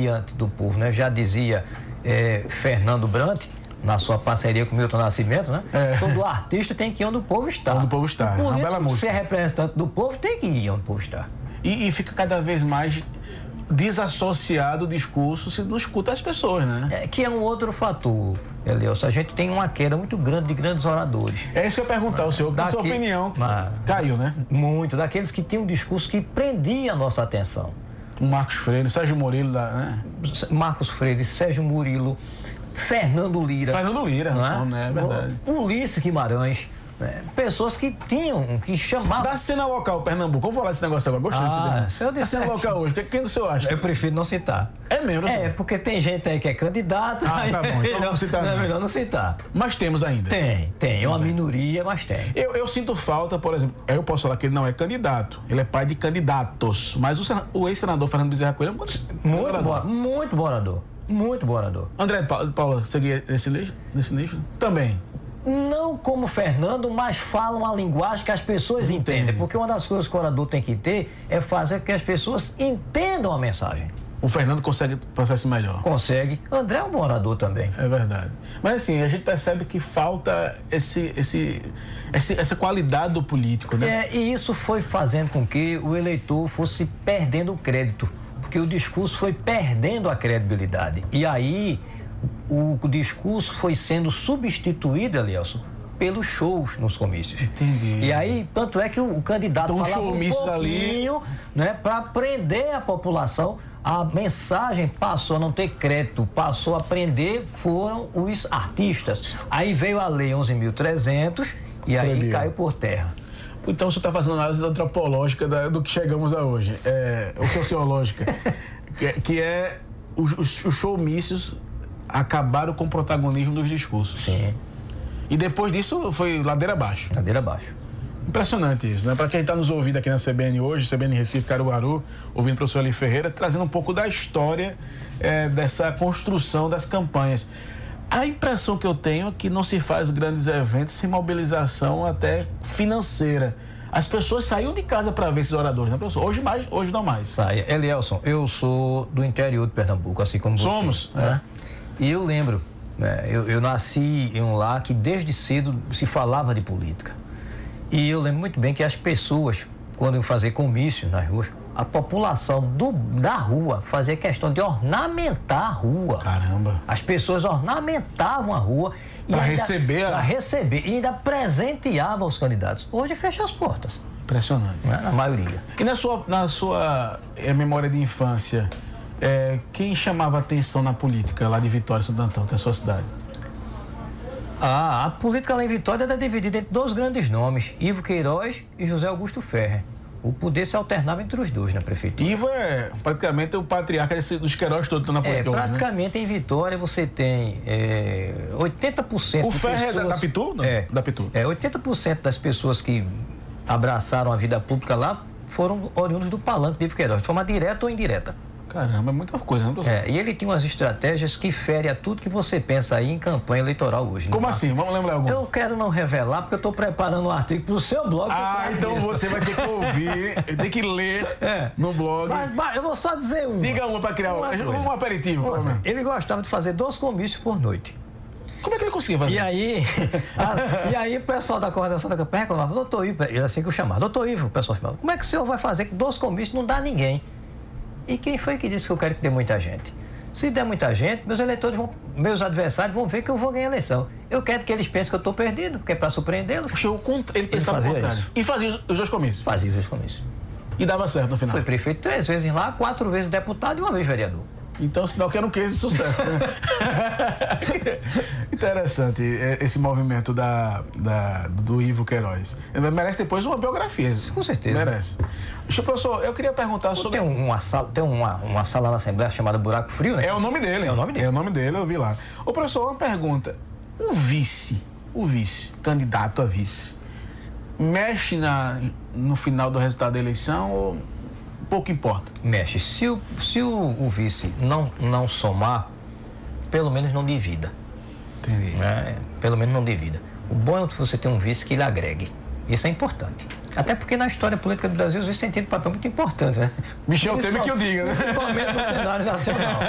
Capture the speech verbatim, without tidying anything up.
diante do povo, né? Já dizia é, Fernando Brant, na sua parceria com Milton Nascimento, né? É. Todo artista tem que ir onde o povo está. Onde o povo está, é uma bela música. Se é representante do povo, tem que ir onde o povo está. E, e fica cada vez mais desassociado o discurso se não escuta as pessoas, né? É, que é um outro fator, Elielson. A gente tem uma queda muito grande de grandes oradores. É isso que eu ia perguntar ao senhor, na sua opinião, mas, caiu, né? Muito, daqueles que tinham um discurso que prendia a nossa atenção. O Marcos Freire, Sérgio Murilo, né? Marcos Freire, Sérgio Murilo, Fernando Lira. Fernando Lira, não é, não, né? É verdade. Ulisses Guimarães. Né? Pessoas que tinham, que chamavam... Da cena local, Pernambuco, vamos falar desse negócio agora, gostei ah, desse tema. Da cena local hoje, quem o senhor acha? Eu prefiro não citar. É mesmo? É, porque tem gente aí que é candidato. Ah, tá bom, então vamos citar. Não, é melhor não citar. Mas temos ainda. Tem, tem, é uma minoria, mas tem. Eu, eu sinto falta, por exemplo, eu posso falar que ele não é candidato, ele é pai de candidatos, mas o, o ex-senador Fernando Bezerra Coelho é muito, muito, bo, muito borador, muito borador. André Paula, seguia nesse nicho? Nesse nicho? Também. Não como Fernando, mas falam a linguagem que as pessoas entendem. Entende. Porque uma das coisas que o orador tem que ter é fazer com que as pessoas entendam a mensagem. O Fernando consegue passar isso melhor. Consegue. André é um bom orador também. É verdade. Mas assim, a gente percebe que falta esse, esse, esse, essa qualidade do político, né? É, e isso foi fazendo com que o eleitor fosse perdendo o crédito. Porque o discurso foi perdendo a credibilidade. E aí... O, o discurso foi sendo substituído, Elielson, pelos shows nos comícios. Entendi. E aí, tanto é que o, o candidato então, falava um pouquinho, ali... né, para prender a população. A mensagem passou a não ter crédito, passou a prender, foram os artistas. Aí veio a lei onze mil e trezentos e aí Proibiu. Caiu por terra. Então, você está fazendo análise antropológica da, do que chegamos a hoje, é, ou sociológica, que é, que é os, os, os showmícios acabaram com o protagonismo dos discursos. Sim. E depois disso foi ladeira abaixo. Ladeira abaixo. Impressionante isso, né? Para quem está nos ouvindo aqui na C B N hoje, C B N Recife, Caruaru, ouvindo o professor Eli Ferreira, trazendo um pouco da história é, dessa construção das campanhas. A impressão que eu tenho é que não se faz grandes eventos sem mobilização até financeira. As pessoas saíam de casa para ver esses oradores, né, professor? Hoje mais, hoje não mais. Sai. Elielson, eu sou do interior de Pernambuco, assim como você. Somos, né? É. E eu lembro, né, eu, eu nasci em um lar que desde cedo se falava de política. E eu lembro muito bem que as pessoas, quando iam fazer comício nas ruas, a população do, da rua fazia questão de ornamentar a rua. Caramba! As pessoas ornamentavam a rua. Para receber? Para receber. E ainda presenteavam os candidatos. Hoje fecha as portas. Impressionante. Né, na maioria. E na sua, na sua é, memória de infância, É, quem chamava atenção na política lá de Vitória, Santo Antão, que é a sua cidade? Ah, a política lá em Vitória era dividida entre dois grandes nomes, Ivo Queiroz e José Augusto Ferrer. O poder se alternava entre os dois na prefeitura. Ivo é praticamente o patriarca desse, dos Queiroz todos na política. É, praticamente, né? Em Vitória você tem é, oitenta por cento... O Ferrer pessoas, é da Pitu? Não? É, da Pitu. É, oitenta por cento das pessoas que abraçaram a vida pública lá foram oriundos do palanque de Ivo Queiroz, de forma direta ou indireta. Caramba, é muita coisa, não? É, e ele tinha umas estratégias que ferem a tudo que você pensa aí em campanha eleitoral hoje. Como assim? Vamos lembrar algumas. Eu quero não revelar, porque eu estou preparando um artigo para o seu blog. Ah, então você vai ter que ouvir, tem que ler é. no blog. Mas, mas eu vou só dizer um. Diga uma para criar uma um, um aperitivo. Uma, ele gostava de fazer dois comícios por noite. Como é que ele conseguia fazer? E aí, a, e aí o pessoal da coordenação da campanha reclamava, doutor Ivo, ele assim que eu chamava, doutor Ivo, o pessoal falava, como é que o senhor vai fazer com dois comícios não dá ninguém? E quem foi que disse que eu quero que dê muita gente? Se der muita gente, meus eleitores vão, meus adversários vão ver que eu vou ganhar a eleição. Eu quero que eles pensem que eu estou perdido, porque é para surpreendê-los. Puxa, ele pensava ele fazia isso. E fazia os dois comícios? Fazia os dois comícios. E dava certo no final? Foi prefeito três vezes lá, quatro vezes deputado e uma vez vereador. Então, sinal que era um case de sucesso, né? Interessante esse movimento da, da, do Ivo Queiroz. Merece depois uma biografia. Com certeza. Merece. Deixa, professor, eu queria perguntar sobre... Tem, uma sala, tem uma, uma sala na Assembleia chamada Buraco Frio, né? É o nome dele. É o nome dele. É o nome dele, eu vi lá. Ô, professor, uma pergunta. O vice, o vice, candidato a vice, mexe na, no final do resultado da eleição ou... pouco importa? Mexe. Se o, se o, o vice não, não somar, pelo menos não divida. Entendi. Né? Pelo menos não divida. O bom é você ter um vice que lhe agregue. Isso é importante. Até porque na história política do Brasil os vices têm tido um papel muito importante, né? Michel Temer que eu diga, né? Principalmente no cenário nacional.